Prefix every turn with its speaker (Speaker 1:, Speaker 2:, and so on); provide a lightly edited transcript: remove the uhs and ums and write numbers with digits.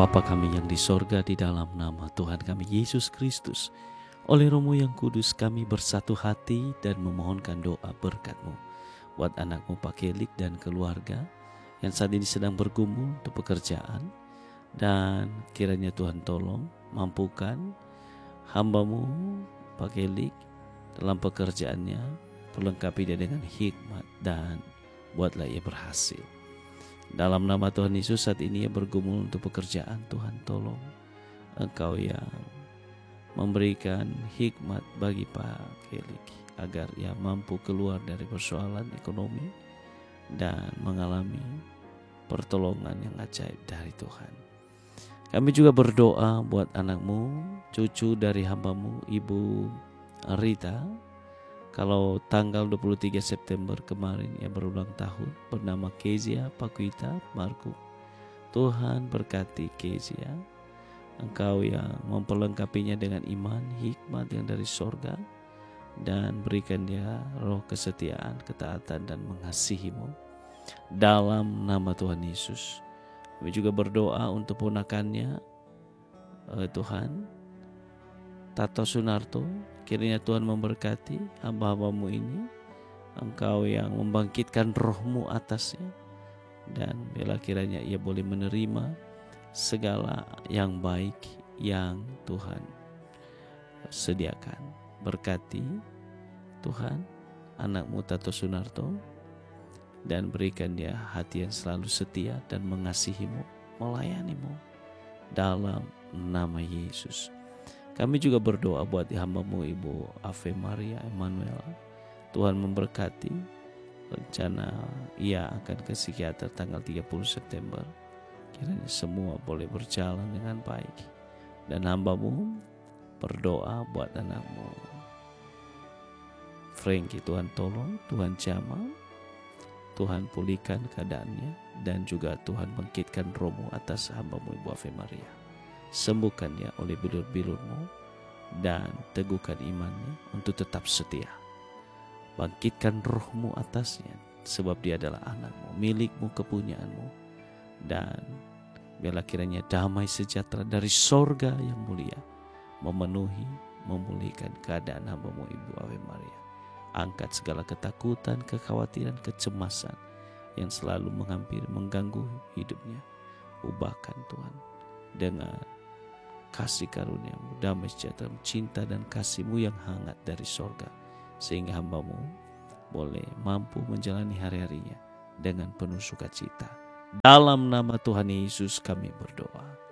Speaker 1: Bapa kami yang di sorga, di dalam nama Tuhan kami Yesus Kristus, oleh Roh-Mu yang kudus kami bersatu hati dan memohonkan doa berkat-Mu buat anak-Mu Pak Kelik dan keluarga yang saat ini sedang bergumul untuk pekerjaan. Dan kiranya Tuhan tolong mampukan hamba-Mu Pak Kelik dalam pekerjaannya, perlengkapi dia dengan hikmat dan buatlah ia berhasil. Dalam nama Tuhan Yesus, saat ini ia bergumul untuk pekerjaan. Tuhan tolong Engkau yang memberikan hikmat bagi Pak Kelik agar ia mampu keluar dari persoalan ekonomi dan mengalami pertolongan yang ajaib dari Tuhan. Kami juga berdoa buat anak-Mu, cucu dari hamba-Mu Ibu Rita. Kalau tanggal 23 September kemarin ia berulang tahun, bernama Kezia Pakuita Marku. Tuhan berkati Kezia, Engkau yang memperlengkapinya dengan iman, hikmat yang dari sorga, dan berikan dia roh kesetiaan, ketaatan, dan mengasihi-Mu. Dalam nama Tuhan Yesus, kami juga berdoa untuk ponakannya, Tuhan Tato Sunarto. Kiranya Tuhan memberkati hamba-hamba-Mu ini, Engkau yang membangkitkan roh-Mu atasnya, dan bila kiranya ia boleh menerima segala yang baik yang Tuhan sediakan. Berkati Tuhan anak-Mu Tato Sunarto, dan berikan dia hati yang selalu setia dan mengasihi-Mu, melayani-Mu dalam nama Yesus. Kami juga berdoa buat hamba-Mu Ibu Ave Maria Emmanuel. Tuhan memberkati rencana ia akan ke psikiater tanggal 30 September. Kiranya semua boleh berjalan dengan baik. Dan hamba-Mu berdoa buat anak-Mu Frankie. Tuhan tolong, Tuhan jamah, Tuhan pulihkan keadaannya, dan juga Tuhan bangkitkan roh-Mu atas hamba-Mu Ibu Ave Maria. Sembuhkan dia oleh bilur-bilur-Mu dan teguhkan imannya untuk tetap setia. Bangkitkan roh-Mu atasnya, sebab dia adalah anak-Mu, milik-Mu, kepunyaan-Mu. Dan biarlah kiranya damai sejahtera dari sorga yang mulia memenuhi, memulihkan keadaan hamba-Mu Ibu Ave Maria. Angkat segala ketakutan, kekhawatiran, kecemasan yang selalu menghampiri, mengganggu hidupnya. Ubahkan Tuhan dengan kasih karunia-Mu, damai sejahtera, cinta dan kasih-Mu yang hangat dari sorga, sehingga hamba-Mu boleh mampu menjalani hari-harinya dengan penuh sukacita. Dalam nama Tuhan Yesus kami berdoa.